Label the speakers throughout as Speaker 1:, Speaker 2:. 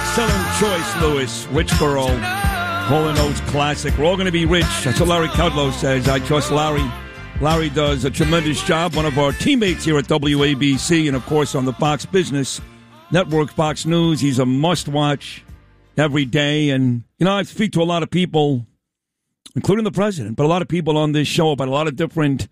Speaker 1: Excellent choice, Lewis. Rich Girl. Hall & Oates classic. We're all going to be rich. That's what Larry Kudlow says. I trust Larry. Larry does a tremendous job. One of our teammates here at WABC and, of course, on the Fox Business Network, Fox News. He's a must-watch every day. And, you know, I speak to a lot of people, including the president, but a lot of people on this show about a lot of different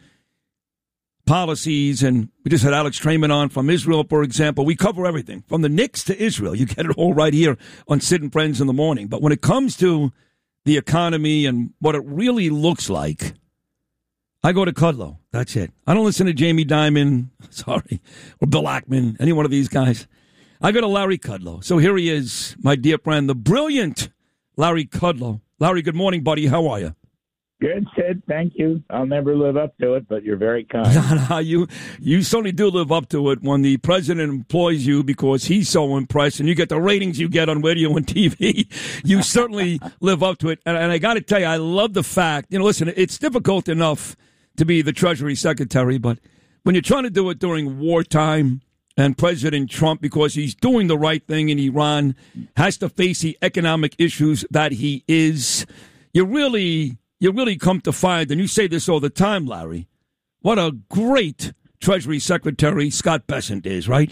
Speaker 1: policies. And we just had Alex Trayman on from Israel, for example. We cover everything from the Knicks to Israel. You get it all right here on Sid and Friends in the morning. But when it comes to the economy and what it really looks like, I go to Kudlow. That's it. I don't listen to Jamie Dimon, or Bill Ackman, any one of these guys. I go to Larry Kudlow. So here he is, my dear friend, the brilliant Larry Kudlow. Larry, good morning, buddy. How are you?
Speaker 2: Good, Sid. Thank you. I'll never live up to it, but you're very kind.
Speaker 1: You certainly do live up to it when the president employs you because he's so impressed and you get the ratings you get on radio and TV. You certainly live up to it. And I got to tell you, I love the fact, listen, it's difficult enough to be the Treasury Secretary, but when you're trying to do it during wartime and President Trump, because he's doing the right thing in Iran, has to face the economic issues that he is, you really come to find, and you say this all the time, Larry, what a great Treasury Secretary Scott Bessent is, right?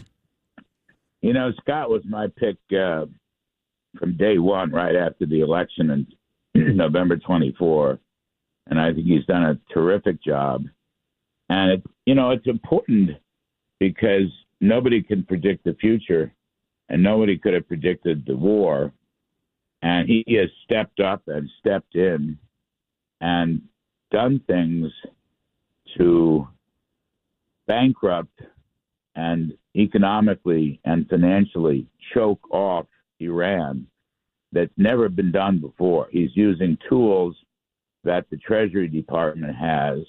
Speaker 2: Scott was my pick from day one, right after the election in November 24, and I think he's done a terrific job. And, it's important because nobody can predict the future, and nobody could have predicted the war, and he has stepped up and stepped in and done things to bankrupt and economically and financially choke off Iran that's never been done before. He's using tools that the Treasury Department has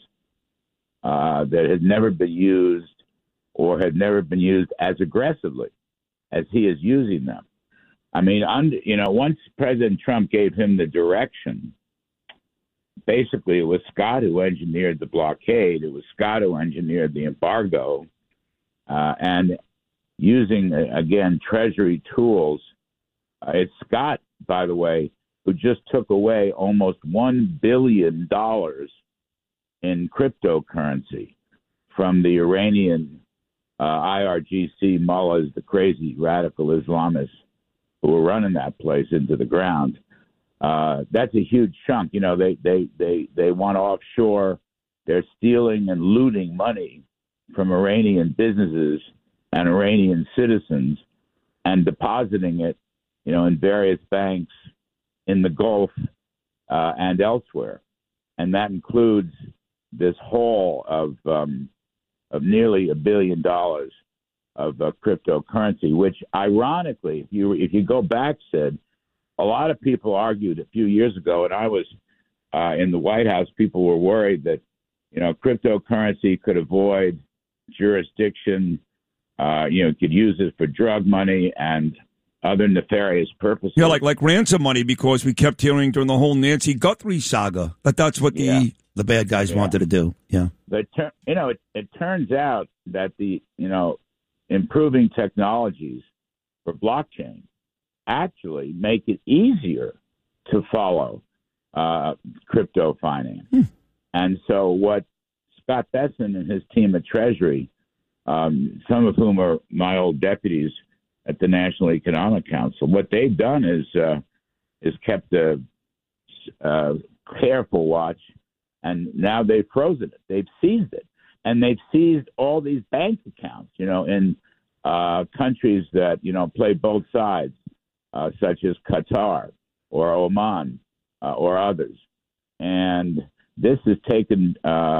Speaker 2: that had never been used or had never been used as aggressively as he is using them. I mean, once President Trump gave him the direction, basically, it was Scott who engineered the blockade. It was Scott who engineered the embargo. And using, again, Treasury tools, it's Scott, by the way, who just took away almost $1 billion in cryptocurrency from the Iranian IRGC mullahs, the crazy radical Islamists who were running that place into the ground. That's a huge chunk. They want offshore. They're stealing and looting money from Iranian businesses and Iranian citizens and depositing it, in various banks in the Gulf and elsewhere. And that includes this haul of nearly $1 billion of cryptocurrency, which ironically, if you go back, Sid, a lot of people argued a few years ago, and I was in the White House, people were worried that, cryptocurrency could avoid jurisdiction, could use it for drug money and other nefarious purposes.
Speaker 1: Yeah, like ransom money, because we kept hearing during the whole Nancy Guthrie saga that's what the bad guys wanted to do. Yeah.
Speaker 2: But, it turns out that the, improving technologies for blockchain actually make it easier to follow crypto finance. And so what Scott Bessent and his team at Treasury, some of whom are my old deputies at the National Economic Council, what they've done is kept a careful watch, and now they've frozen it. They've seized it. And they've seized all these bank accounts, in countries that, play both sides. Such as Qatar or Oman or others. And this has taken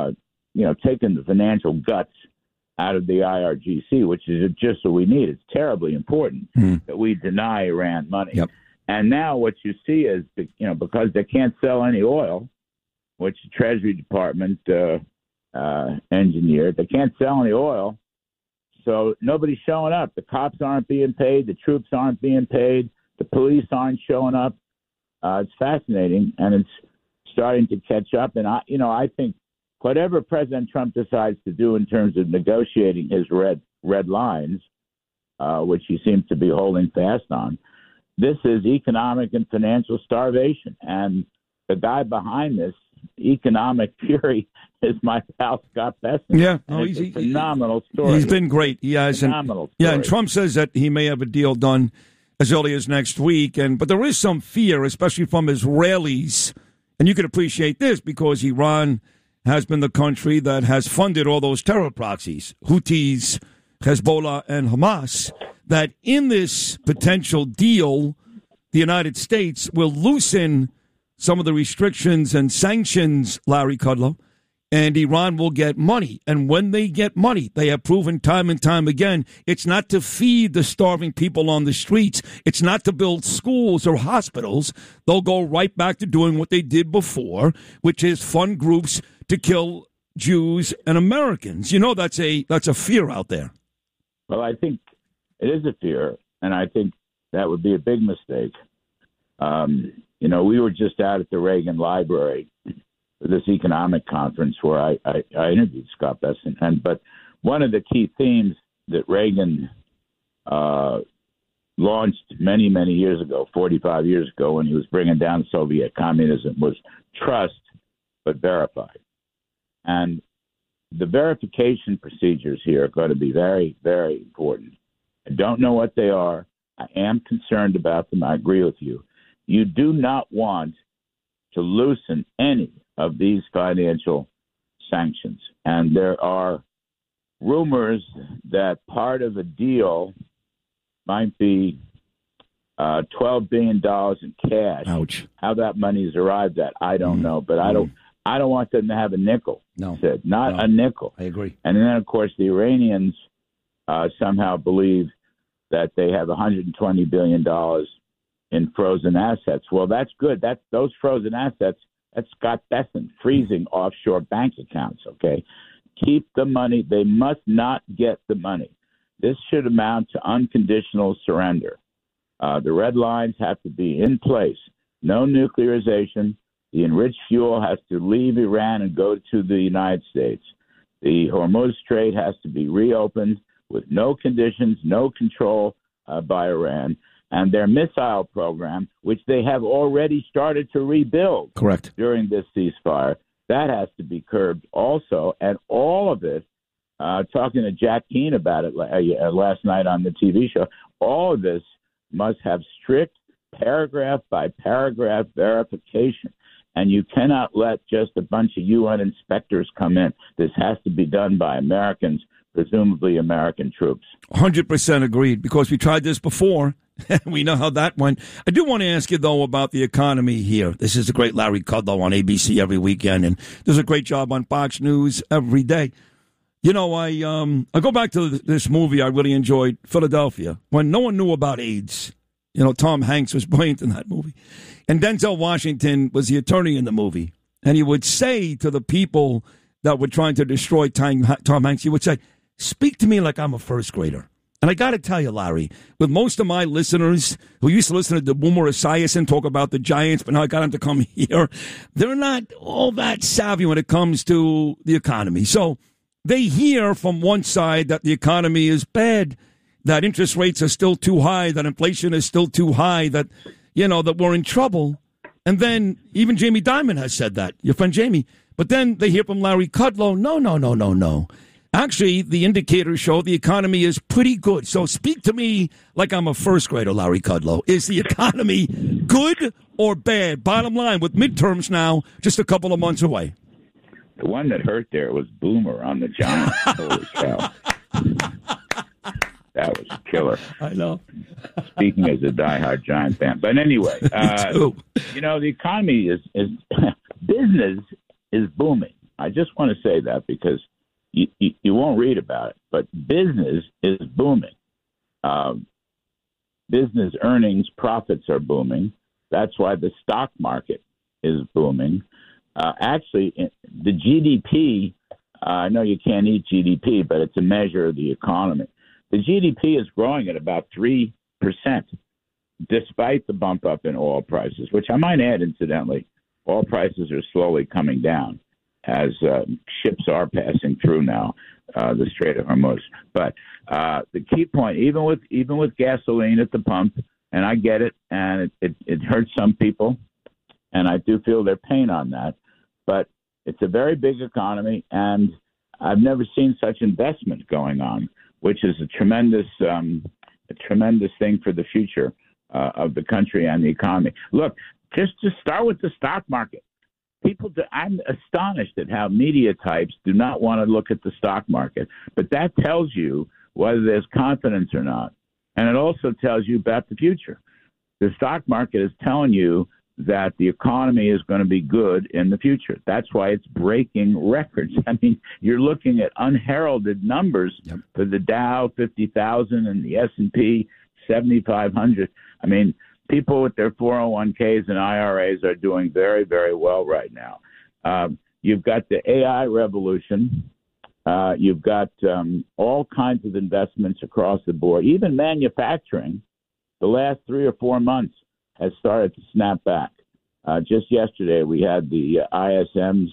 Speaker 2: the financial guts out of the IRGC, which is just what we need. It's terribly important that we deny Iran money.
Speaker 1: Yep.
Speaker 2: And now what you see is, because they can't sell any oil, which the Treasury Department engineered, they can't sell any oil, so nobody's showing up. The cops aren't being paid. The troops aren't being paid. The police aren't showing up. It's fascinating, and it's starting to catch up. And I think whatever President Trump decides to do in terms of negotiating his red lines, which he seems to be holding fast on, this is economic and financial starvation. And the guy behind this economic fury is my pal Scott Bessent.
Speaker 1: Yeah,
Speaker 2: no, he's a phenomenal story.
Speaker 1: He's been great. He has.
Speaker 2: Phenomenal story.
Speaker 1: Yeah, and Trump says that he may have a deal done as early as next week. But there is some fear, especially from Israelis. And you can appreciate this because Iran has been the country that has funded all those terror proxies, Houthis, Hezbollah, and Hamas, that in this potential deal, the United States will loosen some of the restrictions and sanctions, Larry Kudlow, and Iran will get money. And when they get money, they have proven time and time again, it's not to feed the starving people on the streets. It's not to build schools or hospitals. They'll go right back to doing what they did before, which is fund groups to kill Jews and Americans. You know, that's a fear out there.
Speaker 2: Well, I think it is a fear, and I think that would be a big mistake. We were just out at the Reagan Library for this economic conference where I interviewed Scott Bessent. But one of the key themes that Reagan launched many, many years ago, 45 years ago, when he was bringing down Soviet communism, was trust but verify. And the verification procedures here are going to be very, very important. I don't know what they are. I am concerned about them. I agree with you. You do not want to loosen any of these financial sanctions. And there are rumors that part of a deal might be $12 billion in cash.
Speaker 1: Ouch.
Speaker 2: How that money is arrived at, I don't know. But I don't want them to have a nickel.
Speaker 1: No.
Speaker 2: Sid, not a nickel.
Speaker 1: I agree.
Speaker 2: And then, of course, the Iranians somehow believe that they have $120 billion in frozen assets. Well, that's good. Those frozen assets, that's Scott Bessent freezing offshore bank accounts, okay? Keep the money. They must not get the money. This should amount to unconditional surrender. The red lines have to be in place. No nuclearization. The enriched fuel has to leave Iran and go to the United States. The Hormuz Strait has to be reopened with no conditions, no control by Iran. And their missile program, which they have already started to rebuild
Speaker 1: correct
Speaker 2: during this ceasefire, that has to be curbed also. And all of it, talking to Jack Keane about it last night on the TV show, all of this must have strict paragraph by paragraph verification. And you cannot let just a bunch of UN inspectors come in. This has to be done by Americans, presumably American troops.
Speaker 1: 100% agreed, because we tried this before. We know how that went. I do want to ask you, though, about the economy here. This is the great Larry Kudlow on ABC every weekend, and does a great job on Fox News every day. You know, I go back to this movie I really enjoyed, Philadelphia, when no one knew about AIDS. You know, Tom Hanks was brilliant in that movie. And Denzel Washington was the attorney in the movie. And he would say to the people that were trying to destroy Tom Hanks, he would say, speak to me like I'm a first grader. And I got to tell you, Larry, with most of my listeners who used to listen to Boomer Esiason talk about the Giants, but now I got them to come here, they're not all that savvy when it comes to the economy. So they hear from one side that the economy is bad, that interest rates are still too high, that inflation is still too high, that, you know, that we're in trouble. And then even Jamie Dimon has said that, your friend Jamie. But then they hear from Larry Kudlow, no. Actually, the indicators show the economy is pretty good. So speak to me like I'm a first grader, Larry Kudlow. Is the economy good or bad? Bottom line, with midterms now, just a couple of months away.
Speaker 2: The one that hurt there was Boomer on the Giants. Holy cow. That was a killer.
Speaker 1: I know.
Speaker 2: Speaking as a diehard Giant fan. But anyway, you know, the economy is business is booming. I just want to say that because you won't read about it, but business is booming. Business earnings, profits are booming. That's why the stock market is booming. Actually, the GDP, I know you can't eat GDP, but it's a measure of the economy. The GDP is growing at about 3%, despite the bump up in oil prices, which I might add, incidentally, oil prices are slowly coming down as ships are passing through now the Strait of Hormuz. But the key point, even with gasoline at the pump and I get it, and it hurts some people, and I do feel their pain on that. But it's a very big economy, and I've never seen such investment going on, which is a tremendous thing for the future of the country and the economy. Look, just to start with the stock market. I'm astonished at how media types do not want to look at the stock market, but that tells you whether there's confidence or not. And it also tells you about the future. The stock market is telling you that the economy is going to be good in the future. That's why it's breaking records. I mean, you're looking at unheralded numbers for the Dow 50,000 and the S&P 7,500. I mean, people with their 401ks and IRAs are doing very, very well right now. You've got the AI revolution. You've got all kinds of investments across the board. Even manufacturing, the last 3 or 4 months, has started to snap back. Just yesterday, we had the ISM's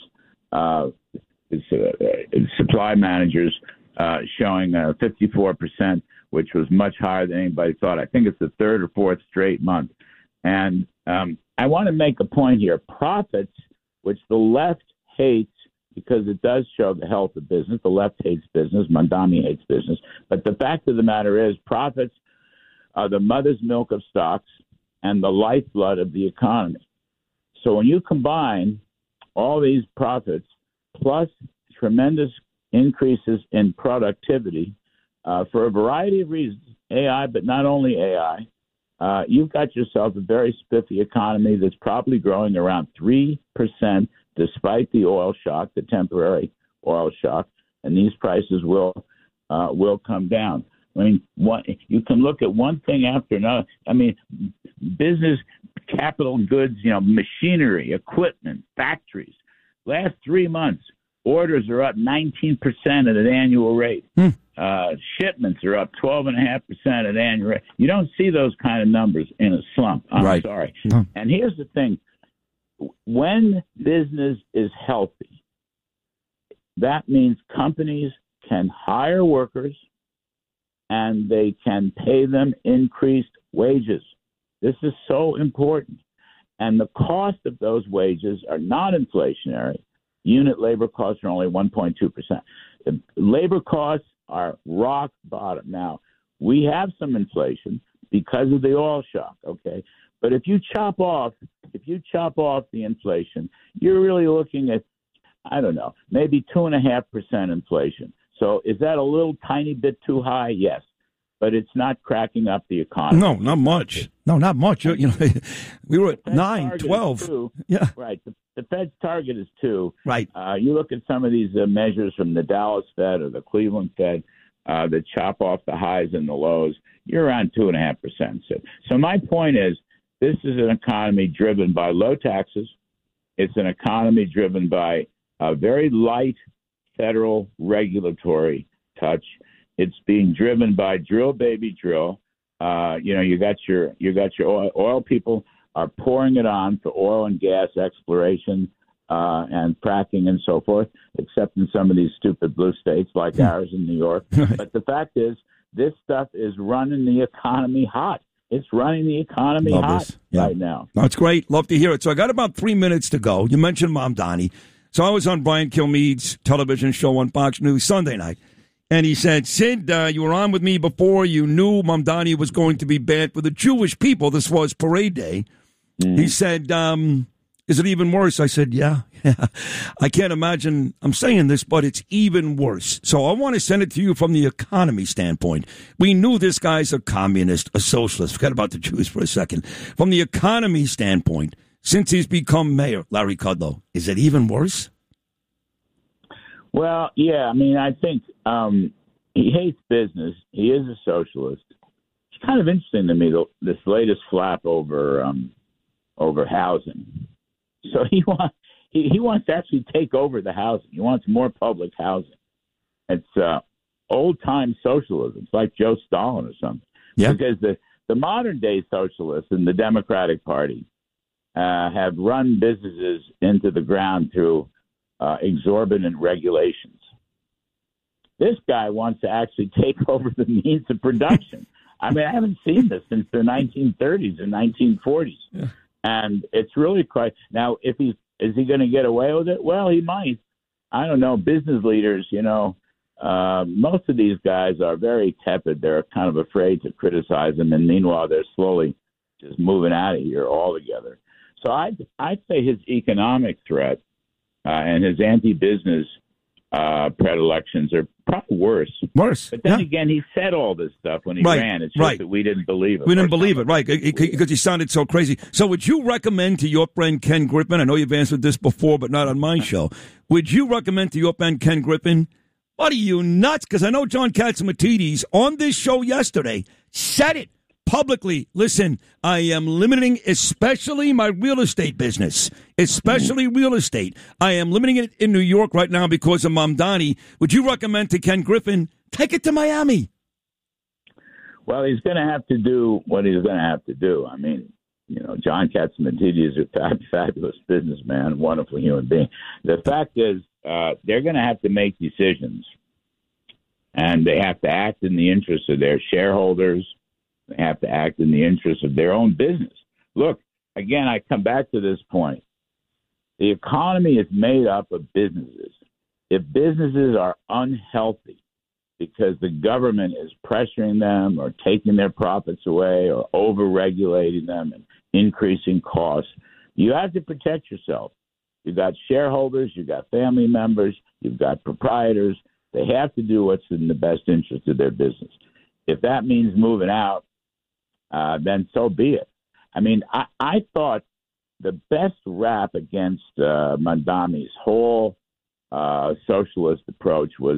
Speaker 2: supply managers showing 54%, which was much higher than anybody thought. I think it's the third or fourth straight month. And I want to make a point here. Profits, which the left hates because it does show the health of business. The left hates business. Mamdani hates business. But the fact of the matter is profits are the mother's milk of stocks and the lifeblood of the economy. So when you combine all these profits plus tremendous increases in productivity for a variety of reasons, AI, but not only AI, you've got yourself a very spiffy economy that's probably growing around 3% despite the oil shock, the temporary oil shock, and these prices will come down. I mean, you can look at one thing after another. I mean, business, capital goods, machinery, equipment, factories. Last 3 months, orders are up 19% at an annual rate. Shipments are up 12.5% at an annual rate. You don't see those kind of numbers in a slump. I'm sorry. No. And here's the thing. When business is healthy, that means companies can hire workers and they can pay them increased wages. This is so important. And the cost of those wages are not inflationary. Unit labor costs are only 1.2%. The labor costs are rock bottom. Now, we have some inflation because of the oil shock, okay? But if you chop off the inflation, you're really looking at, I don't know, maybe 2.5% inflation. So is that a little tiny bit too high? Yes. But it's not cracking up the economy.
Speaker 1: No, not much. No, not much. We were at 9, 12.
Speaker 2: Yeah. Right. The Fed's target is 2.
Speaker 1: Right.
Speaker 2: You look at some of these measures from the Dallas Fed or the Cleveland Fed that chop off the highs and the lows. You're around 2.5%. So my point is, this is an economy driven by low taxes. It's an economy driven by a very light federal regulatory touch. It's being driven by drill, baby, drill. You got your oil people are pouring it on for oil and gas exploration and fracking and so forth, except in some of these stupid blue states like ours in New York. But the fact is, this stuff is running the economy hot. It's running the economy hot right now.
Speaker 1: That's great. Love to hear it. So I got about 3 minutes to go. You mentioned Mamdani. So I was on Brian Kilmeade's television show on Fox News Sunday night. And he said, Sid, you were on with me before. You knew Mamdani was going to be banned for the Jewish people. This was Parade Day. He said, is it even worse? I said, yeah. I can't imagine I'm saying this, but it's even worse. So I want to send it to you from the economy standpoint. We knew this guy's a communist, a socialist. Forget about the Jews for a second. From the economy standpoint, since he's become mayor, Larry Kudlow, is it even worse?
Speaker 2: Well, yeah. I mean, I think he hates business. He is a socialist. It's kind of interesting to me, this latest flap over housing. So he wants to actually take over the housing. He wants more public housing. It's old-time socialism. It's like Joe Stalin or something. Yeah. Because the modern-day socialists in the Democratic Party have run businesses into the ground through exorbitant regulations. This guy wants to actually take over the means of production. I mean, I haven't seen this since the 1930s and 1940s.
Speaker 1: Yeah.
Speaker 2: And it's really quite now. Is he going to get away with it? Well, he might. I don't know. Business leaders, most of these guys are very tepid. They're kind of afraid to criticize him, and meanwhile, they're slowly just moving out of here altogether. So I'd say his economic threat and his anti-business predilections are probably worse. But then again, he said all this stuff when he ran. It's just that we didn't believe it.
Speaker 1: We didn't believe it, right, because he sounded so crazy. So would you recommend to your friend Ken Griffin, I know you've answered this before, but not on my show, would you recommend to your friend Ken Griffin, what are you, nuts? Because I know John Catsimatidis on this show yesterday said it publicly. Listen, I am limiting especially my real estate business, especially real estate. I am limiting it in New York right now because of Mamdani. Would you recommend to Ken Griffin, take it to Miami?
Speaker 2: Well, he's going to have to do what he's going to have to do. I mean, John Catsimatidis is a fabulous businessman, wonderful human being. The fact is, they're going to have to make decisions, and they have to act in the interest of their shareholders. They have to act in the interest of their own business. Look, again, I come back to this point. The economy is made up of businesses. If businesses are unhealthy because the government is pressuring them or taking their profits away or over-regulating them and increasing costs, you have to protect yourself. You've got shareholders, you've got family members, you've got proprietors. They have to do what's in the best interest of their business. If that means moving out, then so be it. I mean, I thought the best rap against Mamdani's whole socialist approach was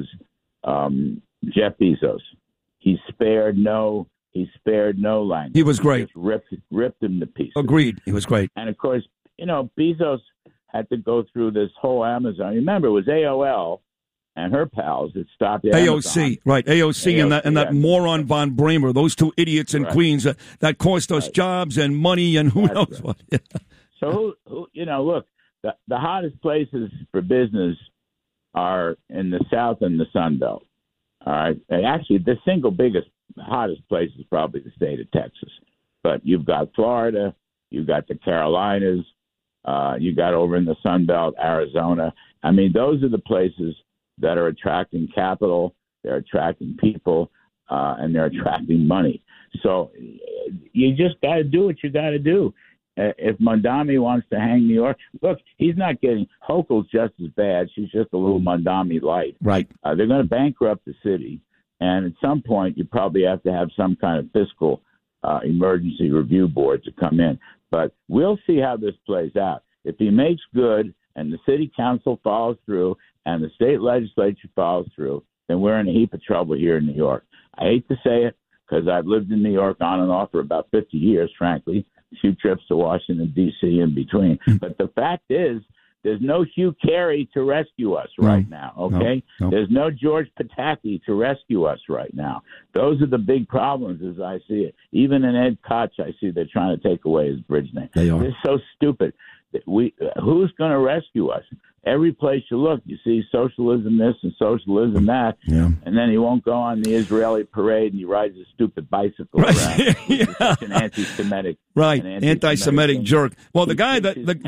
Speaker 2: Jeff Bezos. He spared no language.
Speaker 1: He was great.
Speaker 2: He just ripped him to pieces.
Speaker 1: Agreed. He was great.
Speaker 2: And of course, Bezos had to go through this whole Amazon. Remember, it was AOL and her pals that stopped Amazon.
Speaker 1: AOC, right? AOC and that moron von Bramer, those two idiots in Queens that cost us jobs and money and who knows what. Yeah.
Speaker 2: So look, the hottest places for business are in the South and the Sun Belt. All right, and actually, the single biggest hottest place is probably the state of Texas. But you've got Florida, you've got the Carolinas, you got over in the Sun Belt, Arizona. I mean, those are the places that are attracting capital, they're attracting people, and they're attracting money. So you just got to do what you got to do. If Mamdani wants to hang New York, look, he's not getting – Hochul's just as bad. She's just a little Mamdani light.
Speaker 1: Right.
Speaker 2: They're going to bankrupt the city, and at some point you probably have to have some kind of fiscal emergency review board to come in. But we'll see how this plays out. If he makes good and the city council follows through and the state legislature follows through, then we're in a heap of trouble here in New York. I hate to say it because I've lived in New York on and off for about 50 years, frankly, a few trips to Washington, D.C. in between. But the fact is, there's no Hugh Carey to rescue us right now, okay?
Speaker 1: No.
Speaker 2: There's no George Pataki to rescue us right now. Those are the big problems as I see it. Even in Ed Koch, I see they're trying to take away his bridge name.
Speaker 1: They are.
Speaker 2: It's so stupid. Who's going to rescue us? Every place you look, you see socialism this and socialism that, and then he won't go on the Israeli parade and he rides a stupid bicycle around. Such an anti-Semitic,
Speaker 1: anti-Semitic jerk. Well, the guy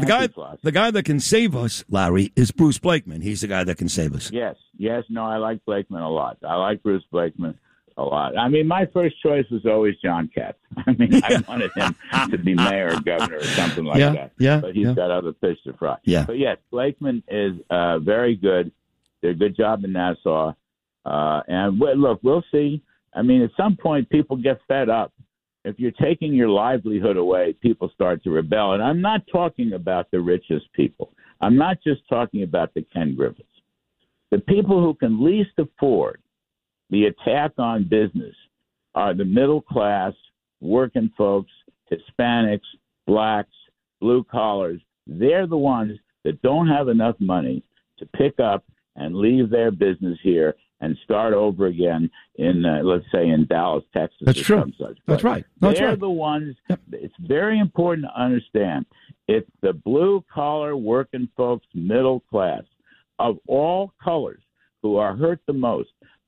Speaker 1: that can save us, Larry, is Bruce Blakeman. He's the guy that can save us.
Speaker 2: Yes. No, I like Blakeman a lot. I like Bruce Blakeman a lot. I mean, my first choice was always John Katz. I mean, I wanted him to be mayor or governor or something like that.
Speaker 1: Yeah,
Speaker 2: but he's got other fish to fry.
Speaker 1: Yeah.
Speaker 2: But yes, Blakeman is very good. Did a good job in Nassau. And look, we'll see. I mean, at some point, people get fed up. If you're taking your livelihood away, people start to rebel. And I'm not talking about the richest people. I'm not just talking about the Ken Griffins. The people who can least afford the attack on business are the middle class, working folks, Hispanics, blacks, blue collars. They're the ones that don't have enough money to pick up and leave their business here and start over again in, let's say, in Dallas, Texas.
Speaker 1: That's true. That's right.
Speaker 2: They're the ones. Yep. It's very important to understand. It's the blue collar, working folks, middle class, of all colors, who are hurt the most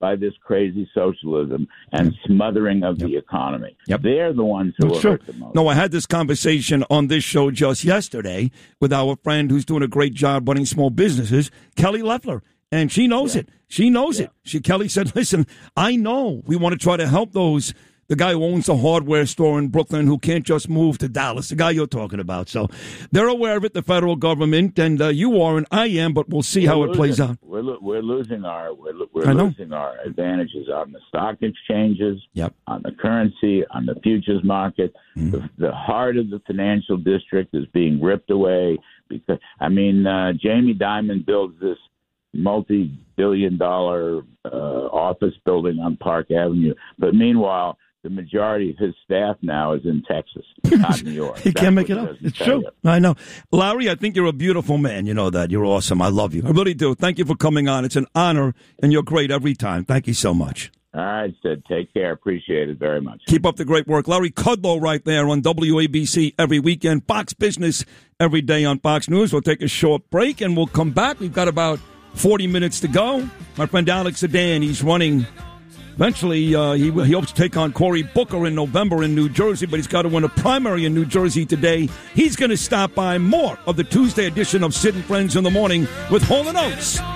Speaker 2: by this crazy socialism and smothering of the economy.
Speaker 1: Yep.
Speaker 2: They're the ones who are hurt the most.
Speaker 1: No, I had this conversation on this show just yesterday with our friend who's doing a great job running small businesses, Kelly Loeffler, and she knows it. She knows it. Kelly said, listen, I know we want to try to help the guy who owns a hardware store in Brooklyn who can't just move to Dallas, the guy you're talking about. So they're aware of it, the federal government, and you are and I am, but we'll see how it plays out.
Speaker 2: We're losing our losing our advantages on the stock exchanges, on the currency, on the futures market. The heart of the financial district is being ripped away because, Jamie Dimon builds this multi-billion-dollar office building on Park Avenue, but meanwhile, the majority of his staff now is in Texas, not New York.
Speaker 1: He can't make it up. It's true. I know. Larry, I think you're a beautiful man. You know that. You're awesome. I love you. I really do. Thank you for coming on. It's an honor, and you're great every time. Thank you so much.
Speaker 2: All right, Sid. Take care. Appreciate it very much.
Speaker 1: Keep up the great work. Larry Kudlow right there on WABC every weekend. Fox Business every day on Fox News. We'll take a short break, and we'll come back. We've got about 40 minutes to go. My friend Alex Sedan, he's running. Eventually, he hopes to take on Cory Booker in November in New Jersey, but he's got to win a primary in New Jersey today. He's going to stop by more of the Tuesday edition of Sid and Friends in the Morning with Hall & Oates.